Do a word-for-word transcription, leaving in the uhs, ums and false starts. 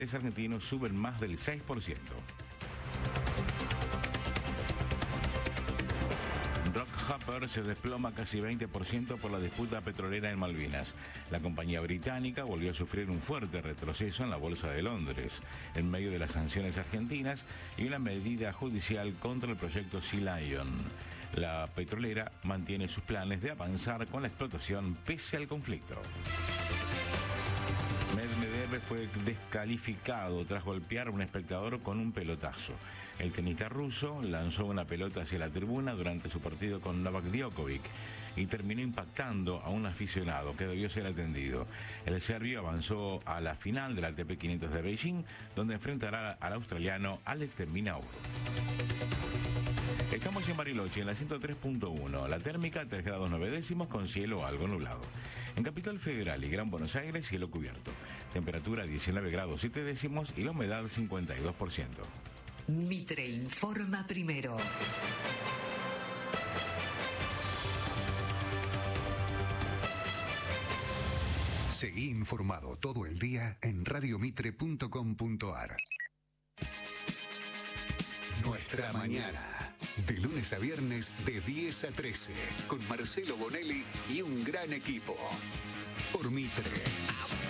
argentinos suben más del seis por ciento. Rockhopper se desploma casi veinte por ciento por la disputa petrolera en Malvinas. La compañía británica volvió a sufrir un fuerte retroceso en la Bolsa de Londres, en medio de las sanciones argentinas y una medida judicial contra el proyecto Sea Lion. La petrolera mantiene sus planes de avanzar con la explotación pese al conflicto. Medvedev fue descalificado tras golpear a un espectador con un pelotazo. El tenista ruso lanzó una pelota hacia la tribuna durante su partido con Novak Djokovic y terminó impactando a un aficionado que debió ser atendido. El serbio avanzó a la final del A T P quinientos de Beijing, donde enfrentará al australiano Alex de Minaur. Estamos en Bariloche, en la ciento tres punto uno. La térmica tres grados nueve décimos con cielo algo nublado. En Capital Federal y Gran Buenos Aires, cielo cubierto. Temperatura diecinueve grados siete décimos y la humedad cincuenta y dos por ciento. Mitre informa primero. Seguí informado todo el día en radio mitre punto com punto ar. Nuestra mañana, de lunes a viernes de diez a trece, con Marcelo Bonelli y un gran equipo. Por Mitre.